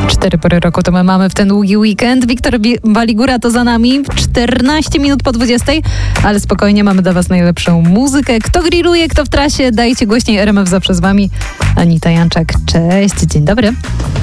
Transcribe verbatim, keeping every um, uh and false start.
Cztery pory roku to my mamy w ten długi weekend. Wiktor Waligura to za nami. czternaście minut po dwudziestej, ale spokojnie, mamy dla was najlepszą muzykę. Kto grilluje, kto w trasie, dajcie głośniej. R M F zawsze z wami. Anita Janczak, cześć, dzień dobry.